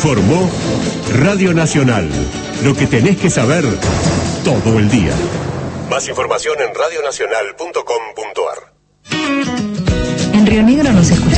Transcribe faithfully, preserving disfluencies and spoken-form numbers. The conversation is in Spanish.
Informó Radio Nacional. Lo que tenés que saber todo el día. Más información en radionacional punto com punto ar. En Río Negro nos escuchamos.